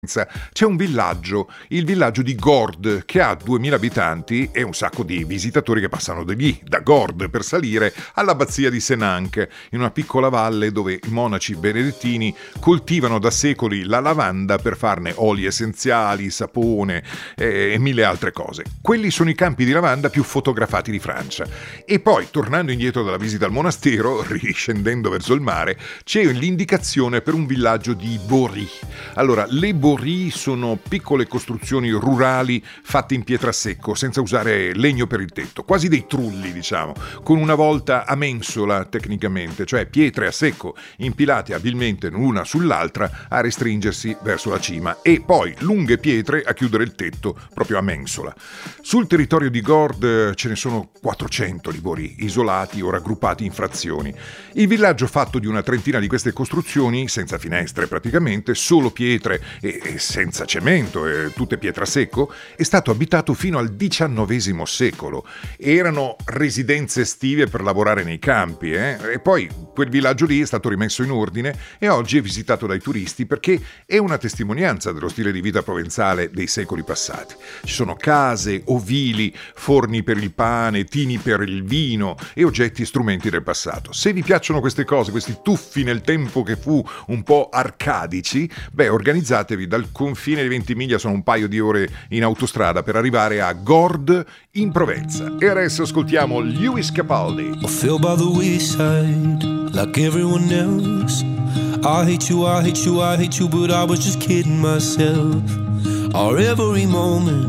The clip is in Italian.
C'è un villaggio, il villaggio di Gord, che ha 2000 abitanti e un sacco di visitatori che passano da lì, da Gord, per salire all'abbazia di Senanc, in una piccola valle dove i monaci benedettini coltivano da secoli la lavanda per farne oli essenziali, sapone e mille altre cose. Quelli sono i campi di lavanda più fotografati di Francia. E poi, tornando indietro dalla visita al monastero, riscendendo verso il mare, c'è l'indicazione per un villaggio di Bory. Allora, le Bory sono piccole costruzioni rurali fatte in pietra a secco, senza usare legno per il tetto, quasi dei trulli, diciamo, con una volta a mensola tecnicamente, cioè pietre a secco impilate abilmente l'una sull'altra a restringersi verso la cima, e poi lunghe pietre a chiudere il tetto proprio a mensola. Sul territorio di Gord ce ne sono 400 di Bory, isolati o raggruppati in frazioni. Il villaggio, fatto di una trentina di queste costruzioni, senza finestre praticamente, solo pietre e senza cemento, tutte pietra a secco, è stato abitato fino al XIX secolo. Erano residenze estive per lavorare nei campi, e poi quel villaggio lì è stato rimesso in ordine e oggi è visitato dai turisti perché è una testimonianza dello stile di vita provenzale dei secoli passati. Ci sono case, ovili, forni per il pane, tini per il vino e oggetti e strumenti del passato. Se vi piacciono queste cose, questi tuffi nel tempo che fu un po' arcadici, organizzatevi. Dal confine di Ventimiglia sono un paio di ore in autostrada per arrivare a Gord in Provenza. E adesso ascoltiamo Lewis Capaldi. I feel by the wayside like everyone else. I hate you, I hate you, I hate you, but I was just kidding myself. Our every moment